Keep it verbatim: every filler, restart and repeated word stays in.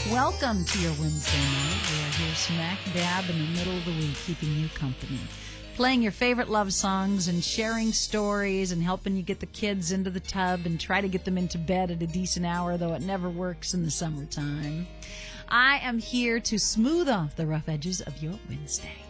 Welcome to your Wednesday night. We are here smack dab in the middle of the week, keeping you company. Playing your favorite love songs and sharing stories and helping you get the kids into the tub and try to get them into bed at a decent hour, though it never works in the summertime. I am here to smooth off the rough edges of your Wednesday.